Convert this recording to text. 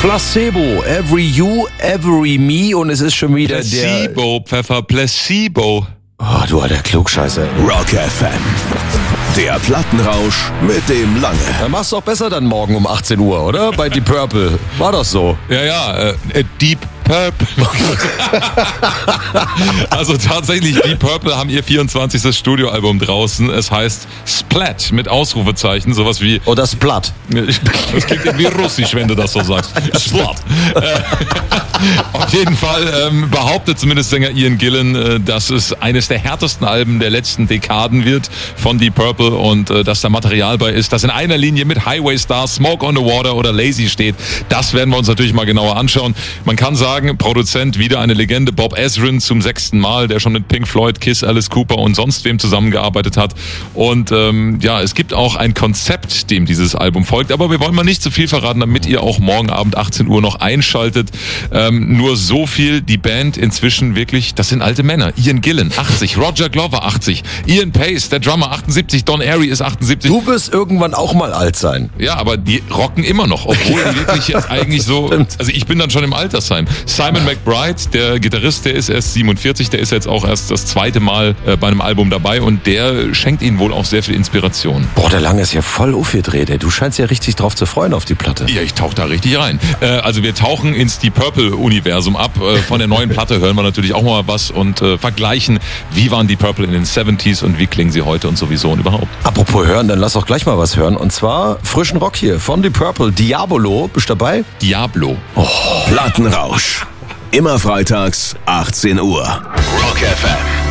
Placebo, Every You, Every Me und es ist schon wieder Placebo, Pfeffer, Placebo. Oh, du alter Klugscheißer. Rock FM. Der Plattenrausch mit dem Lange. Dann machst du auch besser dann morgen um 18 Uhr, oder? Bei Deep Purple. War doch so. Ja, Deep Purple. Also tatsächlich, Deep Purple haben ihr 24. Studioalbum draußen. Es heißt Splat mit Ausrufezeichen, sowas wie... Oder Splat. Das klingt irgendwie russisch, wenn du das so sagst. Splat. Auf jeden Fall behauptet zumindest Sänger Ian Gillan, dass es eines der härtesten Alben der letzten Dekaden wird von Deep Purple und dass da Material bei ist, das in einer Linie mit Highway Star, Smoke on the Water oder Lazy steht. Das werden wir uns natürlich mal genauer anschauen. Man kann sagen, Produzent wieder eine Legende, Bob Ezrin zum 6. Mal, der schon mit Pink Floyd, Kiss, Alice Cooper und sonst wem zusammengearbeitet hat. Und es gibt auch ein Konzept, dem dieses Album folgt, aber wir wollen mal nicht zu viel verraten, damit ihr auch morgen Abend 18 Uhr noch einschaltet. Nur so viel, die Band inzwischen wirklich, das sind alte Männer. Ian Gillan, 80, Roger Glover, 80, Ian Pace, der Drummer, 78, Don Airey ist 78. Du wirst irgendwann auch mal alt sein. Ja, aber die rocken immer noch, obwohl die wirklich jetzt eigentlich so, also ich bin dann schon im Altersheim. Simon McBride, der Gitarrist, der ist erst 47, der ist jetzt auch erst das 2. Mal bei einem Album dabei und der schenkt ihnen wohl auch sehr viel Inspiration. Boah, der Lange ist ja voll aufgedreht, ey. Du scheinst ja richtig drauf zu freuen auf die Platte. Ja, ich tauche da richtig rein. Also wir tauchen ins Deep Purple-Universum ab. Von der neuen Platte hören wir natürlich auch mal was und vergleichen, wie waren Deep Purple in den 70s und wie klingen sie heute und sowieso und überhaupt. Apropos hören, dann lass auch gleich mal was hören. Und zwar frischen Rock hier von Deep Purple. Diabolo, bist du dabei? Diablo. Oh. Plattenrausch. Immer freitags, 18 Uhr. Rock FM.